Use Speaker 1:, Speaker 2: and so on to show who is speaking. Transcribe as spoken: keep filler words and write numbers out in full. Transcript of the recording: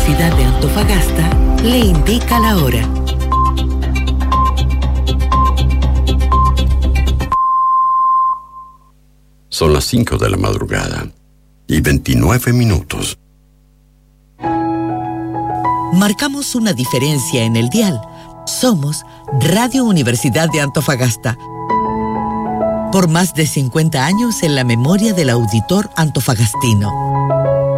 Speaker 1: Universidad de Antofagasta le indica la hora.
Speaker 2: Son las cinco de la madrugada y veintinueve minutos.
Speaker 1: Marcamos una diferencia en el dial. Somos Radio Universidad de Antofagasta. Por más de cincuenta años en la memoria del auditor antofagastino.